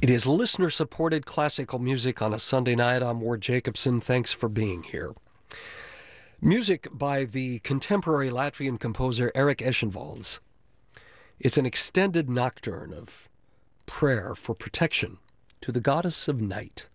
It is listener-supported classical music on a Sunday night. I'm Ward Jacobson. Thanks for being here. Music by the contemporary Latvian composer Eric Eschenwalds. It's an extended nocturne of prayer for protection to the goddess of night.